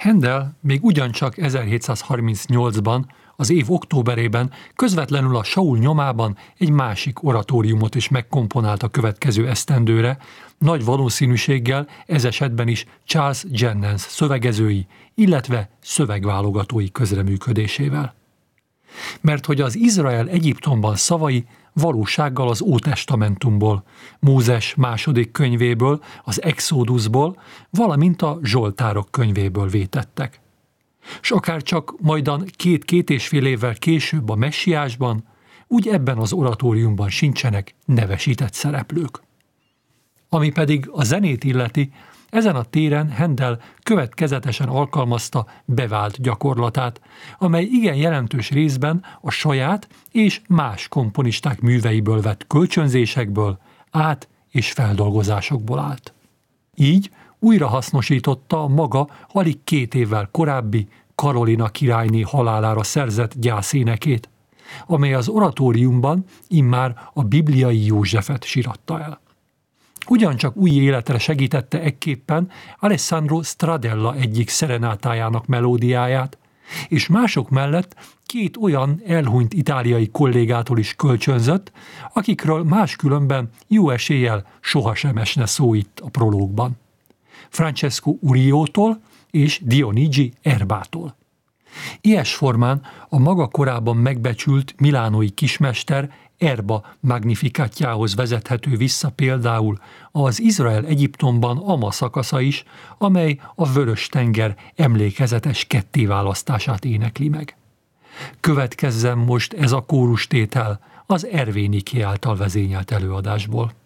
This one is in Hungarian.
Handel még ugyancsak 1738-ban, az év októberében közvetlenül a Saul nyomában egy másik oratóriumot is megkomponált a következő esztendőre, nagy valószínűséggel ez esetben is Charles Jennens szövegezői, illetve szövegválogatói közreműködésével. Mert hogy az Izrael Egyiptomban szavai valósággal az Ótestamentumból, Mózes második könyvéből, az Exodusból, valamint a Zsoltárok könyvéből vétettek. S akár csak majdan 2-2,5 évvel később a Messiásban, úgy ebben az oratóriumban sincsenek nevesített szereplők. Ami pedig a zenét illeti, ezen a téren Handel következetesen alkalmazta bevált gyakorlatát, amely igen jelentős részben a saját és más komponisták műveiből vett kölcsönzésekből, át- és feldolgozásokból állt. Így újrahasznosította a maga alig 2 évvel korábbi Karolina királyné halálára szerzett gyászénekét, amely az oratóriumban immár a bibliai Józsefet síratta el. Ugyancsak új életre segítette ekképpen Alessandro Stradella egyik szerenátájának melódiáját, és mások mellett 2 olyan elhunyt itáliai kollégától is kölcsönzött, akikről máskülönben jó eséllyel sohasem esne szó itt a prológban. Francesco Uriótól és Dionigi Erbától. Ilyes formán a maga korában megbecsült milánói kismester Erba Magnificatjához vezethető vissza például az Izrael Egyiptomban Ama szakasza is, amely a Vörös-tenger emlékezetes kettéválasztását énekli meg. Következzen most ez a kórustétel az Ervéniké által vezényelt előadásból.